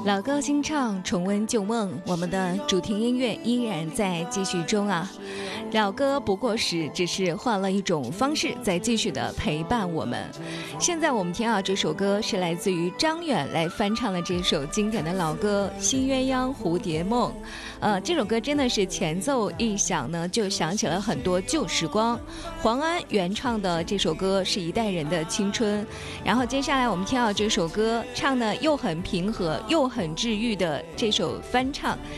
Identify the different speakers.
Speaker 1: 老歌新唱，重温旧梦，我们的主题音乐依然在继续中啊。老歌不过时，只是换了一种方式在继续的陪伴我们。现在我们听到这首歌是来自于张远来翻唱的这首经典的老歌《新鸳鸯蝴蝶梦》。这首歌真的是前奏一响呢，就想起了很多旧时光。黄安原唱的这首歌是一代人的青春，然后接下来我们听到这首歌唱的又很平和又很治愈的这首翻唱，